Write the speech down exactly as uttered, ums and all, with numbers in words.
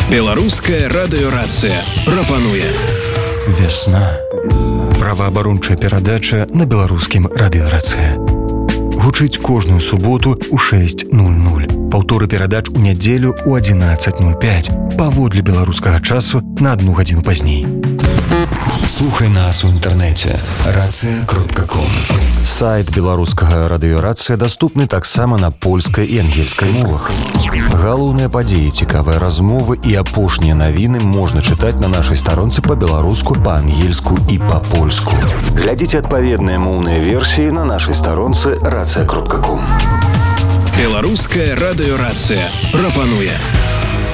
Беларуская радыёрацыя прапануе Вясна. Праваабарончая перадача на беларускім радыёрацыя. Гучыць кожную суботу ў шэсць нуль нуль. Паўторы перадач у нядзелю ў адзінаццаць нуль пяць. Паводле беларускага часу на адну гадзіну пазней. Слухай нас у інтэрнэце рацыя кропка ком. Сайт беларускага радыёрацыя даступны таксама на польскай і ангельскай мовах. Галоўныя падзеі, цікавыя размовы і апошнія навіны можна чытаць на нашай старонцы па-беларуску, па-ангельску і па-польску. Глядзіце адпаведныя моўныя версіі на нашай старонцы рацыя кропка ком. Беларуская радыёрацыя прапануе